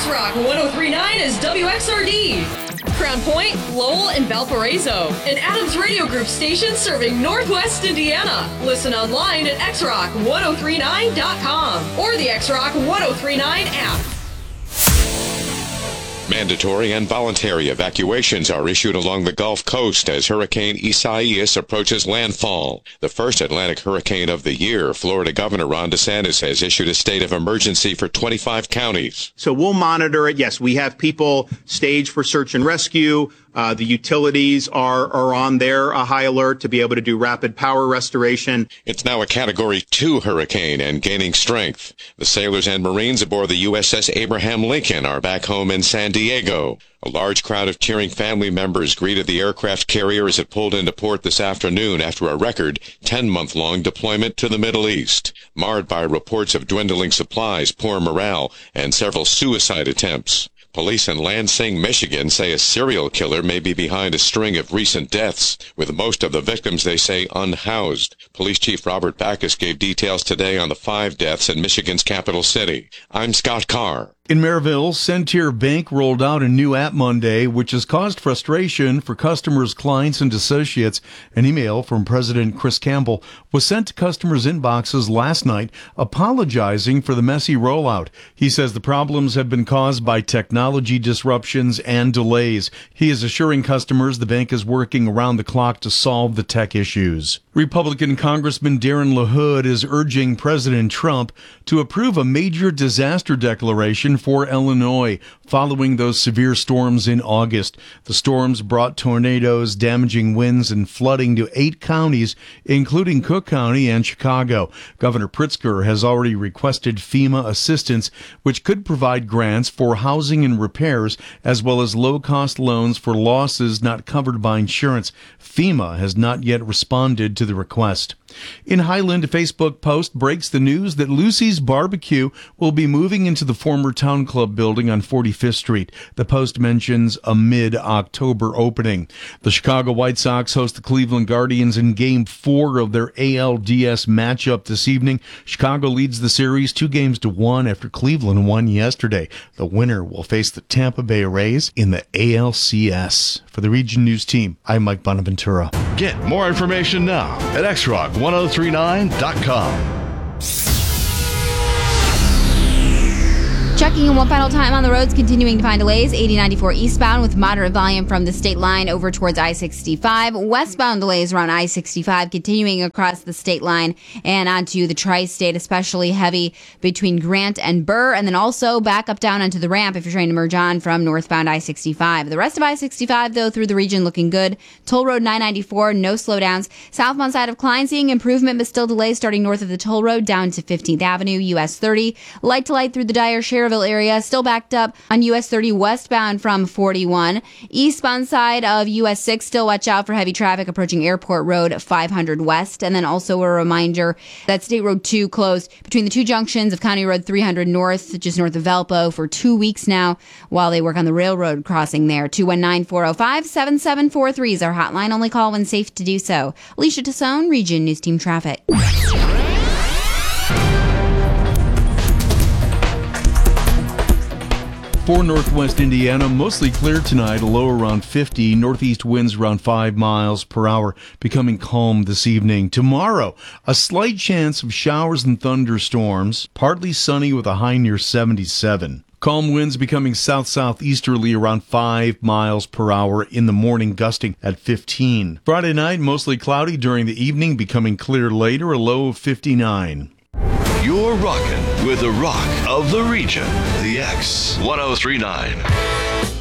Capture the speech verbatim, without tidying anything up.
X-Rock one oh three point nine is W X R D. Crown Point, Lowell, and Valparaiso. An Adams Radio Group station serving Northwest Indiana. Listen online at x rock ten thirty-nine dot com or the X-Rock ten thirty-nine app. Mandatory and voluntary evacuations are issued along the Gulf Coast as Hurricane Isaias approaches landfall. The first Atlantic hurricane of the year, Florida Governor Ron DeSantis has issued a state of emergency for twenty-five counties. So we'll monitor it. Yes, we have people staged for search and rescue. Uh, the utilities are, are on their uh, high alert to be able to do rapid power restoration. It's now a Category two hurricane and gaining strength. The sailors and Marines aboard the U S S Abraham Lincoln are back home in San Diego. A large crowd of cheering family members greeted the aircraft carrier as it pulled into port this afternoon after a record ten-month-long deployment to the Middle East, marred by reports of dwindling supplies, poor morale, and several suicide attempts. Police in Lansing, Michigan say a serial killer may be behind a string of recent deaths, with most of the victims, they say, unhoused. Police Chief Robert Backus gave details today on the five deaths in Michigan's capital city. I'm Scott Carr. In Maryville, Centier Bank rolled out a new app Monday, which has caused frustration for customers, clients, and associates. An email from President Chris Campbell was sent to customers' inboxes last night apologizing for the messy rollout. He says the problems have been caused by technology disruptions and delays. He is assuring customers the bank is working around the clock to solve the tech issues. Republican Congressman Darren LaHood is urging President Trump to approve a major disaster declaration for Illinois following those severe storms in August. The storms brought tornadoes, damaging winds, and flooding to eight counties, including Cook County and Chicago. Governor Pritzker has already requested FEMA assistance, which could provide grants for housing and repairs, as well as low-cost loans for losses not covered by insurance. FEMA has not yet responded to the request. In Highland, a Facebook post breaks the news that Lucy's Barbecue will be moving into the former Town Club building on forty-fifth Street. The post mentions a mid-October opening. The Chicago White Sox host the Cleveland Guardians in Game four of their A L D S matchup this evening. Chicago leads the series two games to one after Cleveland won yesterday. The winner will face the Tampa Bay Rays in the A L C S. For the Region News Team, I'm Mike Bonaventura. Get more information now at x rock ten thirty-nine dot com. Checking in one final time on the roads, continuing to find delays. eighty ninety-four eastbound with moderate volume from the state line over towards I sixty-five. Westbound delays around I sixty-five, continuing across the state line and onto the tri-state, especially heavy between Grant and Burr, and then also back up down onto the ramp if you're trying to merge on from northbound I sixty-five. The rest of I sixty-five, though, through the region looking good. Toll Road nine ninety-four, no slowdowns. Southbound side of Klein seeing improvement, but still delays starting north of the toll road down to fifteenth Avenue, U S thirty. Light to light through the Dyer Cherville area, still backed up on U S thirty westbound from forty-one. Eastbound side of U S six, still watch out for heavy traffic approaching Airport Road five hundred west. And then also a reminder that State Road two closed between the two junctions of County Road three hundred north, just north of Valpo, for two weeks now while they work on the railroad crossing there. two one nine, four oh five, seven seven four three is our hotline. Only call when safe to do so. Alicia Tassone, Region News Team Traffic. For Northwest Indiana, mostly clear tonight, a low around fifty. Northeast winds around five miles per hour, becoming calm this evening. Tomorrow, a slight chance of showers and thunderstorms, partly sunny with a high near seventy-seven. Calm winds becoming south-southeasterly around five miles per hour in the morning, gusting at fifteen. Friday night, mostly cloudy during the evening, becoming clear later, a low of fifty-nine. You're rocking with the rock of the region, the X ten thirty-nine.